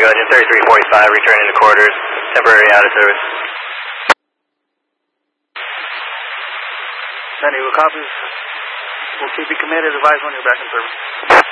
Engine 3345, returning to quarters, temporary out of service. Benny, we'll copy. We'll keep you committed. Advise when you're back in service.